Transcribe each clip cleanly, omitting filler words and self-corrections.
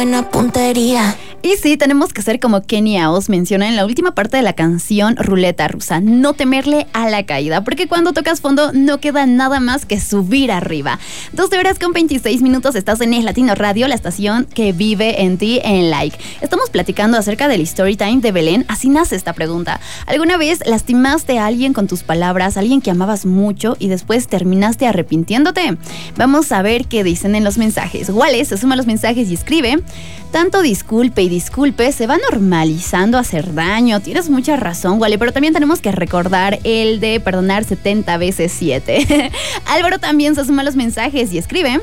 buena puntería. Y sí, tenemos que ser como Kenia Oz menciona en la última parte de la canción Ruleta Rusa, no temerle a la caída, porque cuando tocas fondo no queda nada más que subir arriba. 12:26 estás en Es Latino Radio, la estación que vive en ti en Like. Estamos platicando acerca del story time de Belén, así nace esta pregunta. ¿Alguna vez lastimaste a alguien con tus palabras, a alguien que amabas mucho y después terminaste arrepintiéndote? Vamos a ver qué dicen en los mensajes. Wales se suma a los mensajes y escribe: tanto disculpe y disculpe se va normalizando hacer daño. Tienes mucha razón, Wale, pero también tenemos que recordar el de perdonar 70 veces 7. Álvaro también se suma a los mensajes y escribe: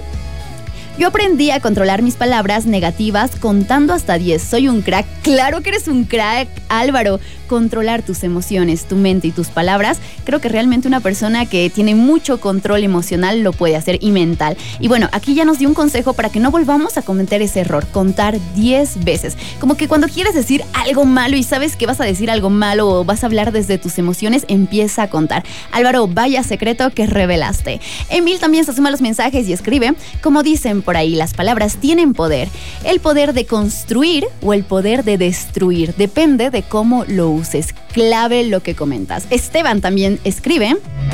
yo aprendí a controlar mis palabras negativas contando hasta 10. Soy un crack. Claro que eres un crack, Álvaro. Controlar tus emociones, tu mente y tus palabras. Creo que realmente una persona que tiene mucho control emocional lo puede hacer, y mental. Y bueno, aquí ya nos dio un consejo para que no volvamos a cometer ese error. Contar 10 veces. Como que cuando quieres decir algo malo y sabes que vas a decir algo malo o vas a hablar desde tus emociones, empieza a contar. Álvaro, vaya secreto que revelaste. Emil también se suma a los mensajes y escribe: como dicen por ahí, las palabras tienen poder. El poder de construir o el poder de destruir. Depende de cómo lo uses. Clave lo que comentas. Esteban también escribe: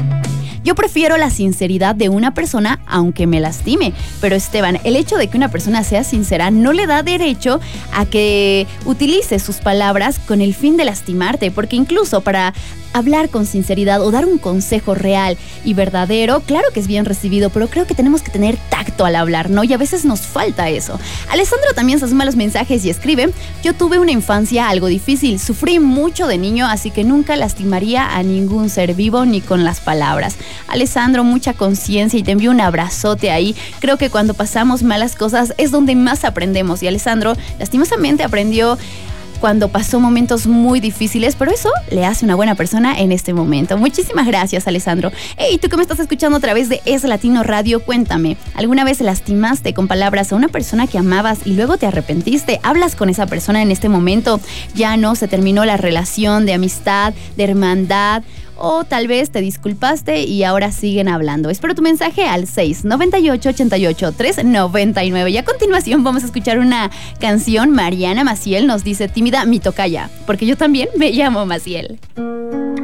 yo prefiero la sinceridad de una persona aunque me lastime. Pero Esteban, el hecho de que una persona sea sincera no le da derecho a que utilice sus palabras con el fin de lastimarte, porque incluso para hablar con sinceridad o dar un consejo real y verdadero, claro que es bien recibido, pero creo que tenemos que tener tacto al hablar, ¿no? Y a veces nos falta eso. Alessandro también se suma a los mensajes y escribe: yo tuve una infancia algo difícil, sufrí mucho de niño, así que nunca lastimaría a ningún ser vivo ni con las palabras. Alessandro, mucha conciencia y te envío un abrazote ahí. Creo que cuando pasamos malas cosas es donde más aprendemos, y Alessandro lastimosamente aprendió cuando pasó momentos muy difíciles, pero eso le hace una buena persona en este momento. Muchísimas gracias, Alessandro. Hey, tú que me estás escuchando a través de Es Latino Radio, cuéntame, ¿alguna vez lastimaste con palabras a una persona que amabas y luego te arrepentiste? ¿Hablas con esa persona en este momento? ¿Ya no se terminó la relación de amistad, de hermandad? O tal vez te disculpaste y ahora siguen hablando. Espero tu mensaje al 698-88-399. Y a continuación vamos a escuchar una canción. Mariana Maciel nos dice: tímida mi tocaya, porque yo también me llamo Maciel.